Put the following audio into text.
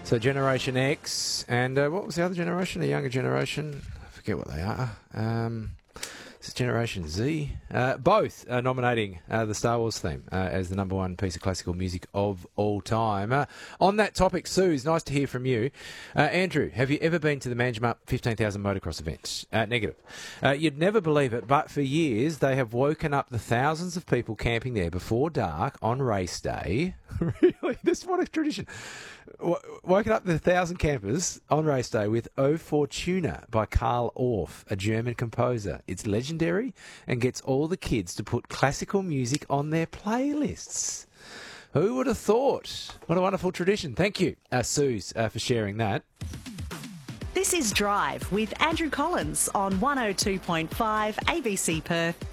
So Generation X and what was the other generation? The younger generation? I forget what they are. Is it Generation Z? Both are nominating the Star Wars theme as the number one piece of classical music of all time. On that topic, Suze, nice to hear from you. Andrew, have you ever been to the Manjimup 15,000 motocross event? Negative. You'd never believe it, but for years they have woken up the thousands of people camping there before dark on race day. Really? This what a tradition. Woken up the 1,000 campers on race day with O Fortuna by Karl Orff, a German composer. It's legendary and gets all the kids to put classical music on their playlists. Who would have thought? What a wonderful tradition. Thank you, Suze, for sharing that. This is Drive with Andrew Collins on 102.5 ABC Perth,